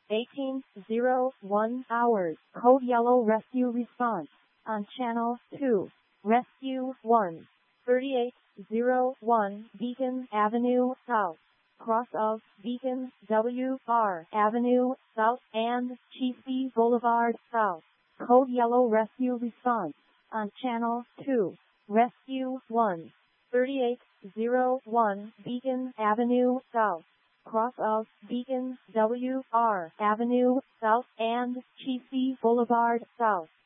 18:01 hours. Code Yellow Rescue Response on Channel 2. Rescue 1. 3801 Beacon Avenue South. Cross of Beacon W.R. Avenue South and Cheesy Boulevard South. Code Yellow Rescue Response on Channel 2. Rescue 1. 3801 Beacon Avenue South. Cross of Beacon W.R. Avenue South and Cheesy Boulevard South.